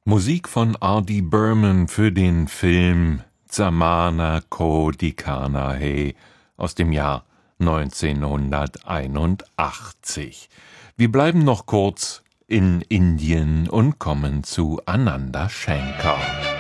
Musik von R.D. Burman für den Film Zamana Kodikana He aus dem Jahr 1981. Wir bleiben noch kurz in Indien und kommen zu Ananda Shankar.